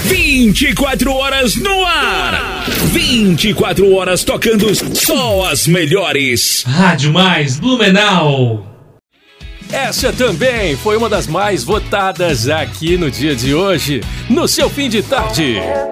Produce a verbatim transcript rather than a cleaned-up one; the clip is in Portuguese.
vinte e quatro horas no ar. vinte e quatro horas tocando só as melhores. Rádio Mais Blumenau. Essa também foi uma das mais votadas aqui no dia de hoje, no seu fim de tarde.